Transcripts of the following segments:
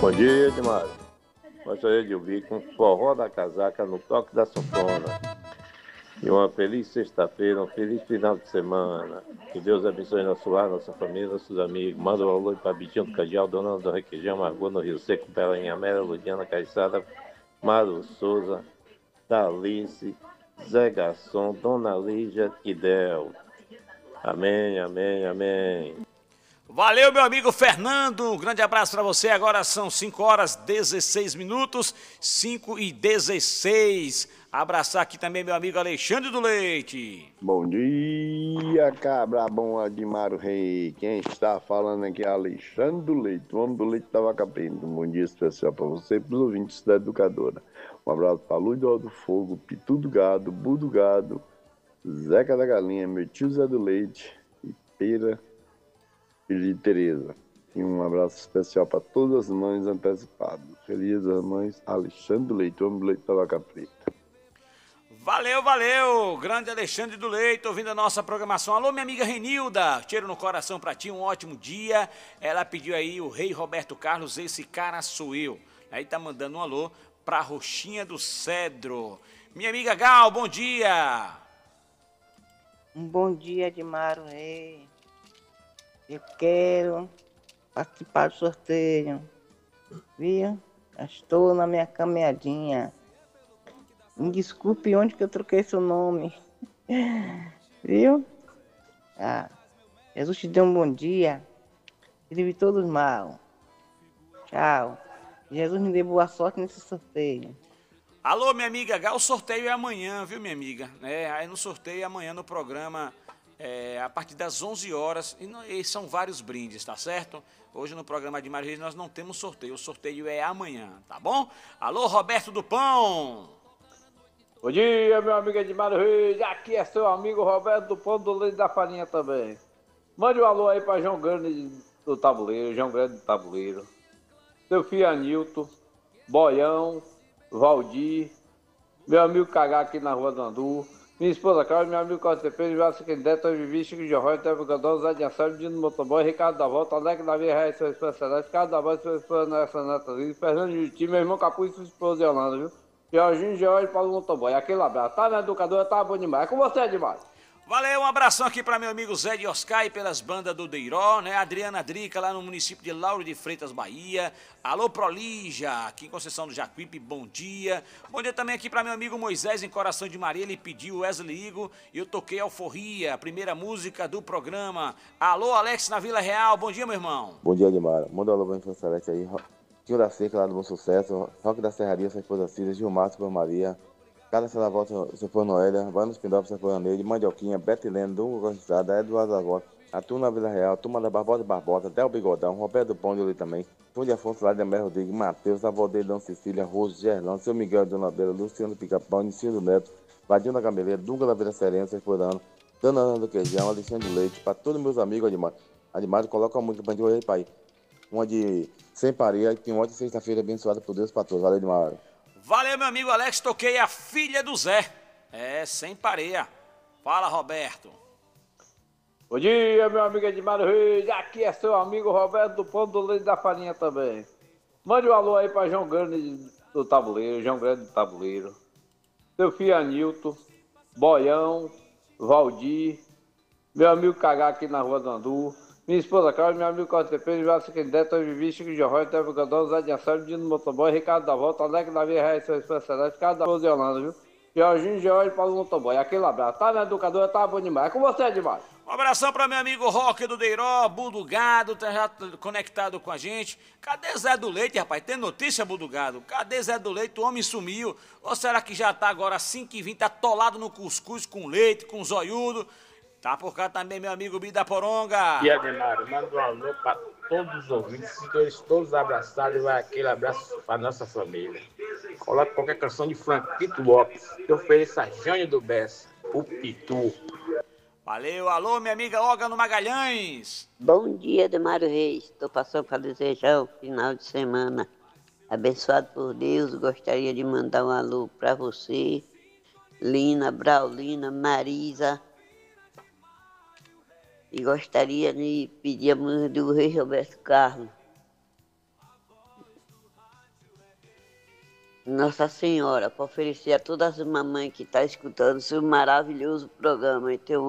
Bom dia, Edmar. Gostaria de ouvir com forró da casaca no toque da sanfona. E uma feliz sexta-feira, um feliz final de semana. Que Deus abençoe nosso lar, nossa família, nossos amigos. Manda um alô para Bitinho do Cadial, Dona do Requeijão, Margot no Rio Seco, Bela em Amélia, Ludiana Caiçada, Mário Souza, Talice, Zé Garçom, Dona Lígia e Del. Amém, amém, amém. Valeu, meu amigo Fernando, um grande abraço para você. Agora são 5h16, 5h16. Abraçar aqui também meu amigo Alexandre do Leite. Bom dia, cabra bom Admaro Rei. Quem está falando aqui é Alexandre do Leite, o homem do leite da vaca preta. Um bom dia especial para você e para os ouvintes da Educadora. Um abraço para Luz do Fogo, Pitu do Gado, Bu do Gado, Zeca da Galinha, meu tio Zé do Leite e Pera, filho de Tereza. E um abraço especial para todas as mães antecipadas. Feliz das mães, Alexandre do Leite, o homem do leite da vaca preta. Valeu, valeu, grande Alexandre do Leite, ouvindo a nossa programação. Alô, minha amiga Renilda, cheiro no coração pra ti, um ótimo dia. Ela pediu aí o Rei Roberto Carlos, esse cara sou eu. Aí tá mandando um alô pra Roxinha do Cedro. Minha amiga Gal, bom dia. Um bom dia, Edmaro Rei. Eu quero participar do sorteio, viu? Estou na minha caminhadinha. Me desculpe onde que eu troquei seu nome. Viu? Jesus te dê um bom dia. E livre todos mal. Tchau. Jesus me dê boa sorte nesse sorteio. Alô, minha amiga Gal, o sorteio é amanhã, viu, minha amiga? Aí no sorteio é amanhã no programa, a partir das 11 horas. E são vários brindes, tá certo? Hoje no programa de Maria nós não temos sorteio. O sorteio é amanhã, tá bom? Alô, Roberto do Pão. Bom dia, meu amigo Edmário Reis. Aqui é seu amigo Roberto do Pão do Leite da Farinha também. Mande um alô aí para João Grande do Tabuleiro, João Grande do Tabuleiro. Seu filho Anilton, Boião, Valdir, meu amigo Cagá aqui na Rua do Andu, minha esposa Cláudia, meu amigo Costa Pedro, Vasco Quindeto, Vivi, Chico de Arroio, Teve Gadão, Zé de Anselmo, Dino Motoboy, Ricardo da Volta, Alec da Via Reis, sua esposa Celeste, Ricardo da Voz, sua esposa Nessa Natalina, Fernando Juti, meu irmão Capuz, sua esposa Yolanda, viu? Jorginho, George, Paulo Motoboy, aquele abraço. Tá na Educadora, tá bom demais. É com você, Edmar. Valeu, um abração aqui para meu amigo Zé de Oscar e pelas bandas do Deiró, né? Adriana Drica, lá no município de Lauro de Freitas, Bahia. Alô, Prolígia, aqui em Conceição do Jacuípe, bom dia. Bom dia também aqui para meu amigo Moisés, em Coração de Maria, ele pediu Wesley Igo e eu toquei Alforria, a primeira música do programa. Alô, Alex, na Vila Real, bom dia, meu irmão. Bom dia, Edmar. Manda um alô pra Infância Celeste aí. Tio da Seca, lá do Bom Sucesso, Roque da Serraria, sua esposa Cida, Gilmar, sua Maria, Cada Sala Volta, sua esposa Noélia, Vanos Pindópolis, sua esposa Neide, Mandioquinha, Betilene, Dungo Gostada, Eduardo Zavota, Atuna Vila Real, Turma da Barbosa e Barbosa, Del Bigodão, Roberto do Pão de ali também, Fundo de Afonso, lá de Amé Rodrigues, Matheus, Avaldeiro, Dona Cecília, Roso, Gerlão, Seu Miguel de Dona Beira, Luciano Pica-Pau, Nicino do Neto, Vadinho da Gameleira, Dunga da Vila Serena, sua esposa Ana, Dona Ana do Queijão, Alexandre do Leite, para todos meus amigos, Admar, coloca uma música pra gente hoje, pai. Uma de Sem Pareia, que uma ótima sexta-feira abençoada por Deus para todos. Valeu, Edmar. Valeu, meu amigo Alex, toquei a filha do Zé. Sem pareia. Fala, Roberto. Bom dia, meu amigo Edmário Reis. Aqui é seu amigo Roberto do Pão do Leite da Farinha também. Mande um alô aí para João Grande do Tabuleiro, João Grande do Tabuleiro. Seu filho Anilton, Boião, Valdir, meu amigo Cagá aqui na Rua do Andu, minha esposa Cláudia, meu amigo Costa Pedro, Vasco Quindeto, Vivi, Chico de Arroio, Teve Gadão, Zé de Anselmo, Dino Motoboy, Ricardo da Volta, Alec da Via Reis, sua esposa Celeste, Ricardo da Voz Yolanda, viu? Jorginho, George, Paulo Motoboy, aquele abraço. Tá na Educadora, tá bom demais. É com você, Edmar. Um abração para meu amigo Roque do Deiró, Budugado, tá já conectado com a gente. Cadê Zé do Leite, rapaz? Tem notícia, Budugado? Cadê Zé do Leite? O homem sumiu. Ou será que já tá agora 5h20, tá atolado no cuscuz com leite, com zoiudo? Tá por cá também meu amigo Bida Poronga. E Ademar, manda um alô para todos os ouvintes, todos abraçados, e vai aquele abraço para nossa família. Coloque qualquer canção de Franquito Lopes, que ofereça a Jânio do Bessa, o Pitu. Valeu, alô, minha amiga Olga no Magalhães. Bom dia, Demário Reis. Estou passando para desejar o final de semana abençoado por Deus. Gostaria de mandar um alô para você, Lina, Braulina, Marisa. E gostaria de pedir a música do Rei Roberto Carlos. Nossa Senhora, para oferecer a todas as mamães que estão escutando seu maravilhoso programa e ter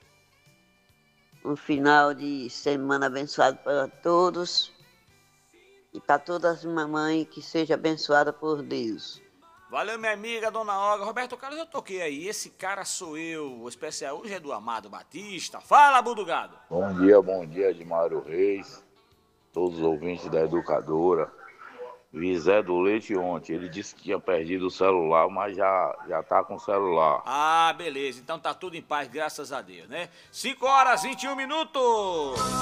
um final de semana abençoado para todos e para todas as mamães que seja abençoada por Deus. Valeu, minha amiga, dona Olga. Roberto Carlos, eu toquei aí. Esse cara sou eu. O especial hoje é do Amado Batista. Fala, Budugado. Bom dia, Edmário Reis, todos os ouvintes da Educadora. Vi Zé do Leite ontem, ele disse que tinha perdido o celular, mas já tá com o celular. Ah, beleza. Então tá tudo em paz, graças a Deus, né? 5 horas, 21 minutos.